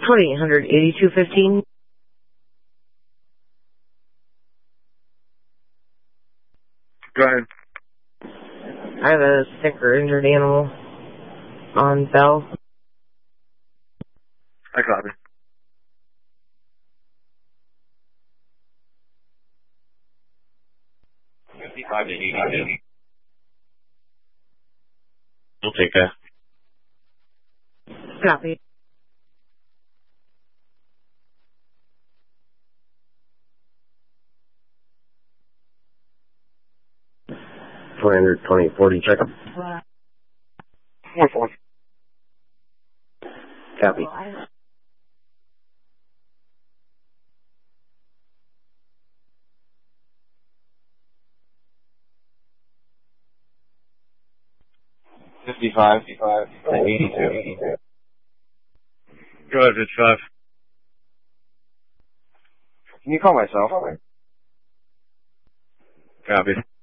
2882.15. Go ahead. I have a sick or injured animal on Bell. I copy. We'll take that. Copy. $420.40 check. 4-4. Copy. $55 to 82. Go ahead, 55. Can you call myself? Copy.